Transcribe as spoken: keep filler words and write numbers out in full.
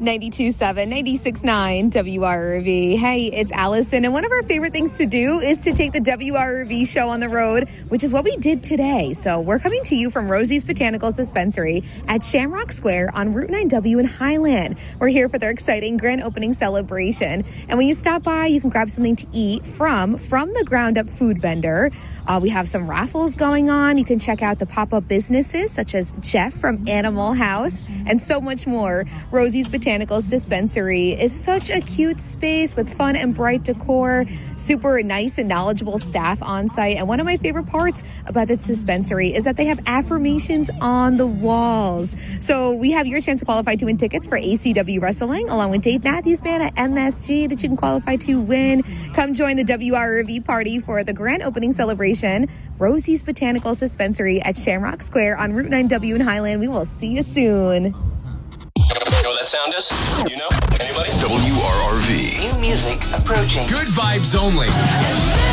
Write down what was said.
ninety-two point seven, ninety-six point nine W R V. Hey, it's Allison, and one of our favorite things to do is to take the W R V show on the road, which is what we did today. So we're coming to you from Rosie's Botanicals Dispensary at Shamrock Square on Route nine W in Highland. We're here for their exciting grand opening celebration. And when you stop by, you can grab something to eat from From the Ground Up food vendor. Uh, we have some raffles going on. You can check out the pop-up businesses such as Jeff from Animal House and so much more. Rosie's Botanicals Dispensary is such a cute space with fun and bright decor, super nice and knowledgeable staff on site. And one of my favorite parts about this dispensary is that they have affirmations on the walls. So we have your chance to qualify to win tickets for A C W Wrestling along with Dave Matthews Band at M S G that you can qualify to win. Come join the W R V party for the grand opening celebration. Rosie's Botanicals Dispensary at Shamrock Square on Route nine W in Highland. We will see you soon. You know what that sound is? You know? Anybody? W R R V. New music approaching. Good vibes only.